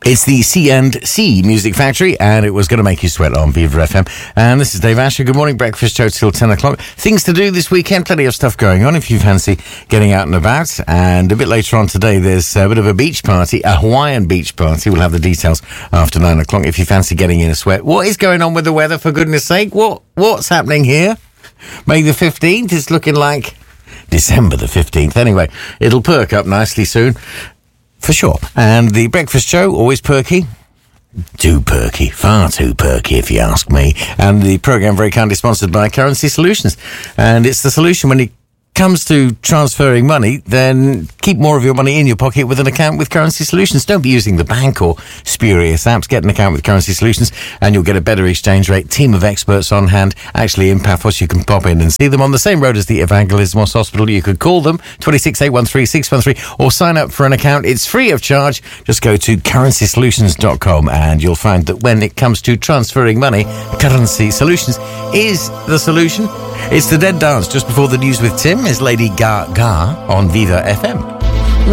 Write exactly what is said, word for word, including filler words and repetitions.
It's the C and C Music Factory, and it was going to make you sweat on Viva F M. And this is Dave Asher. Good morning. Breakfast show till ten o'clock. Things to do this weekend. Plenty of stuff going on if you fancy getting out and about. And a bit later on today, there's a bit of a beach party, a Hawaiian beach party. We'll have the details after nine o'clock if you fancy getting in a sweat. What is going on with the weather, for goodness sake? What What's happening here? May the fifteenth is looking like December the fifteenth. Anyway, it'll perk up nicely soon. For sure. And the breakfast show, always perky. Too perky. Far too perky, if you ask me. And the programme very kindly sponsored by Currency Solutions. And it's the solution when it comes to transferring money, then keep more of your money in your pocket with an account with Currency Solutions. Don't be using the bank or spurious apps. Get an account with Currency Solutions and you'll get a better exchange rate. Team of experts on hand, actually in Paphos. You can pop in and see them on the same road as the Evangelismos Hospital. You could call them, two six eight one three six one three, or sign up for an account. It's free of charge. Just go to currency solutions dot com and you'll find that when it comes to transferring money, Currency Solutions is the solution. It's the Dead Dance just before the news with Tim. Is Lady Gaga on Viva F M.